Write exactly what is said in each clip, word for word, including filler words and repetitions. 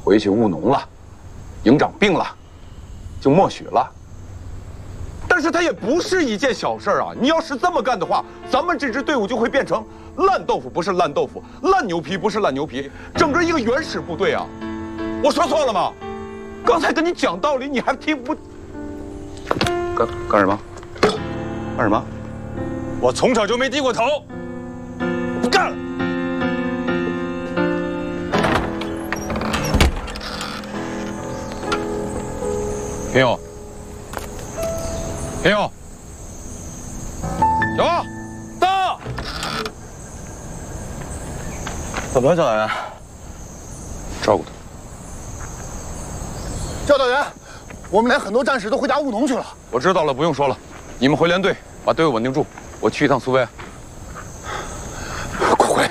回去务农了，营长病了，就默许了。但是他也不是一件小事啊！你要是这么干的话，咱们这支队伍就会变成烂豆腐不是烂豆腐，烂牛皮不是烂牛皮，整个一个原始部队啊！我说错了吗？刚才跟你讲道理，你还听不？干干什么？干什么？ 我从小就没低过头，不干了。 平勇，平勇，小王，到！ 怎么了，教导员？ 照顾他。 教导员，我们连很多战士都回家务农去了。 我知道了，不用说了，你们回连队，把队伍稳定住。我去一趟苏维埃。 快回！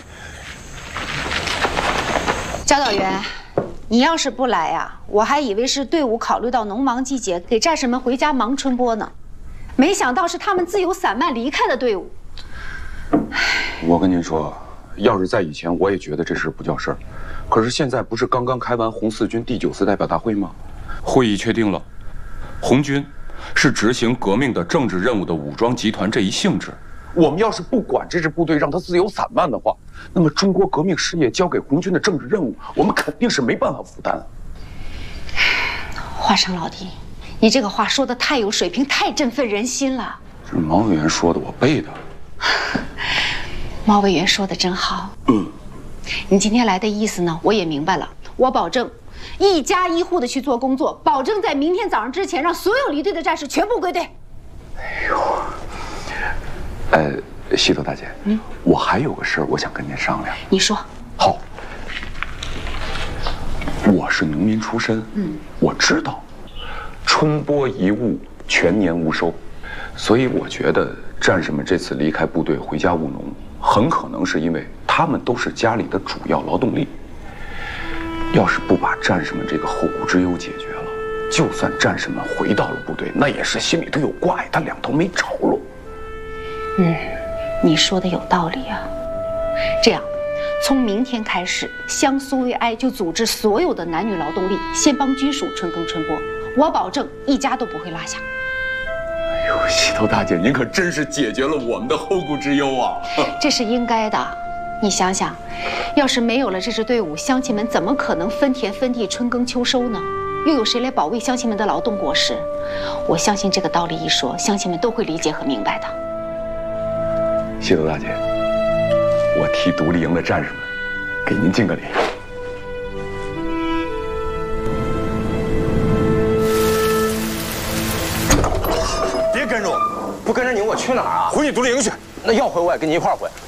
教导员，你要是不来呀，我还以为是队伍考虑到农忙季节，给战士们回家忙春播呢，没想到是他们自由散漫离开的队伍。 我跟您说，要是在以前，我也觉得这事不叫事儿。可是现在不是刚刚开完红四军第九次代表大会吗？会议确定了，红军是执行革命的政治任务的武装集团这一性质。我们要是不管这支部队，让它自由散漫的话，那么中国革命事业交给红军的政治任务，我们肯定是没办法负担。 华生老弟，你这个话说的太有水平，太振奋人心了。 这是毛委员说的，我背的。 毛委员说的真好。嗯，你今天来的意思呢，我也明白了。我保证，一家一户的去做工作，保证在明天早上之前让所有离队的战士全部归队。 哎呦，呃，西头大姐，嗯，我还有个事儿，我想跟您商量。 你说。 好。我是农民出身，嗯，我知道，春播一物，全年无收，所以我觉得战士们这次离开部队回家务农，很可能是因为他们都是家里的主要劳动力。要是不把战士们这个后顾之忧解决了，就算战士们回到了部队，那也是心里头有挂碍，他两头没着落。 嗯，你说的有道理啊。这样，从明天开始，湘苏维埃就组织所有的男女劳动力，先帮军属春耕春播，我保证一家都不会落下。 哎呦，西头大姐，您可真是解决了我们的后顾之忧啊！ 这是应该的。你想想，要是没有了这支队伍，乡亲们怎么可能分田分地、春耕秋收呢？又有谁来保卫乡亲们的劳动果实？我相信这个道理一说，乡亲们都会理解和明白的。 西头大姐，我替独立营的战士们给您敬个礼。 别跟着我，不跟着你我去哪儿啊？回你独立营去。 那要回我也跟你一块儿回。